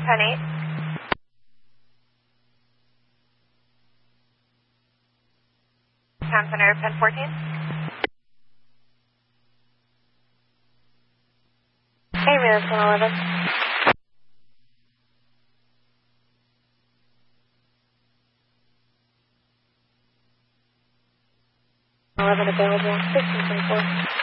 10-8. Town Center, 10-14. Hey, Relay 10-11. 11 available, 1624.